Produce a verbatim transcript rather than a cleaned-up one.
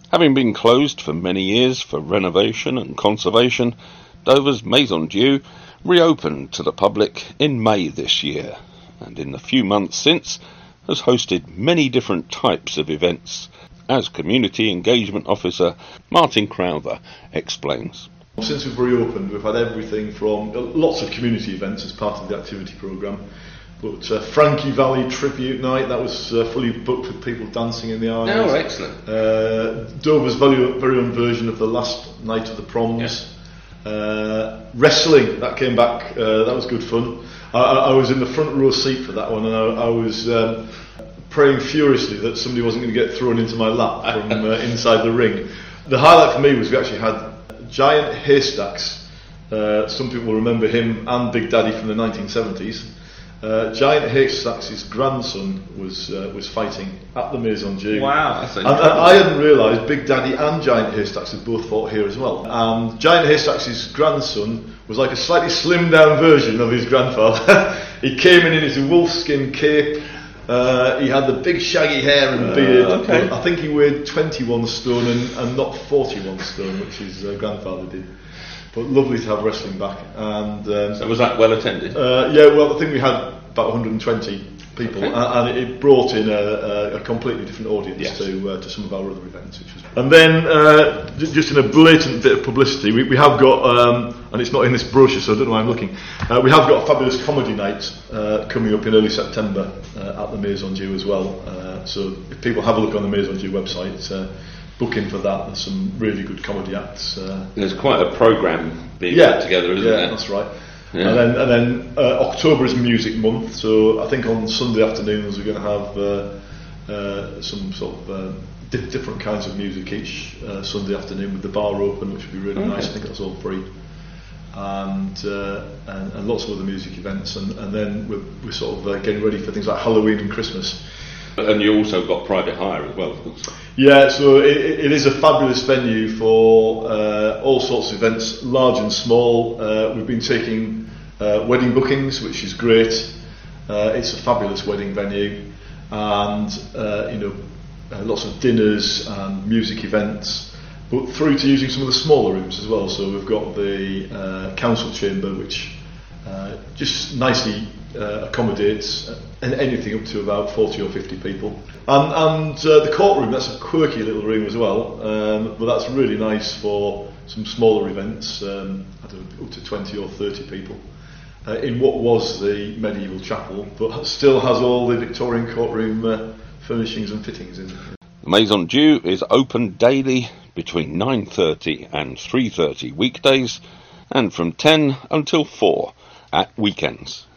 Having been closed for many years for renovation and conservation, Dover's Maison Dieu reopened to the public in May this year, and in the few months since has hosted many different types of events, as Community Engagement Officer Martin Crowther explains. Since we've reopened, we've had everything from lots of community events as part of the activity programme, but uh, Frankie Valley Tribute Night, that was uh, fully booked with people dancing in the aisles. Oh, excellent. Uh, Dover's very, very own version of the last night of the proms. Yeah. Uh, wrestling, that came back, uh, that was good fun. I, I was in the front row seat for that one, and I, I was um, praying furiously that somebody wasn't going to get thrown into my lap from uh, inside the ring. The highlight for me was we actually had Giant Haystacks. Uh, some people will remember him and Big Daddy from the nineteen seventies. Uh, Giant Haystacks' grandson was uh, was fighting at the Maison Dieu. Wow, that's and, and I hadn't realised Big Daddy and Giant Haystacks had both fought here as well. And Giant Haystacks' grandson was like a slightly slimmed down version of his grandfather. He came in in his wolfskin cape. Uh, he had the big shaggy hair and beard. Uh, okay. I think he weighed twenty-one stone and, and not forty-one stone, which his uh, grandfather did. But lovely to have wrestling back. And um, so was that well attended? Uh, yeah, well, I think we had about one hundred twenty people, okay. and, and it brought in a, a, a completely different audience yes. to uh, to some of our other events. Which was, and then, uh, j- just in a blatant bit of publicity, we, we have got, um, and it's not in this brochure, so I don't know why I'm looking. Uh, we have got a fabulous comedy night uh, coming up in early September uh, at the Maison Dieu as well. Uh, so if people have a look on the Maison Dieu website. Uh, Book in for that. There's some really good comedy acts. Uh, There's quite a programme being yeah, put together, isn't yeah, there? Yeah, that's right. Yeah. And then, and then uh, October is Music Month, so I think on Sunday afternoons we're going to have uh, uh, some sort of uh, di- different kinds of music each uh, Sunday afternoon with the bar open, which would be really okay. nice. I think that's all free. And, uh, and and lots of other music events, and, and then we're, we're sort of uh, getting ready for things like Halloween and Christmas. And you also got private hire as well, of course. Yeah, so it, it is a fabulous venue for uh, all sorts of events, large and small. Uh, we've been taking uh, wedding bookings, which is great. Uh, it's a fabulous wedding venue, and uh, you know, uh, lots of dinners and music events, but through to using some of the smaller rooms as well. So we've got the uh, council chamber, which uh, just nicely uh, accommodates uh, anything up to about forty or fifty people. And, and uh, the courtroom, that's a quirky little room as well, um, but that's really nice for some smaller events, um, I don't know, up to twenty or thirty people, uh, in what was the medieval chapel, but still has all the Victorian courtroom uh, furnishings and fittings in. The Maison Dieu is open daily between nine thirty and three thirty weekdays, and from ten until four at weekends.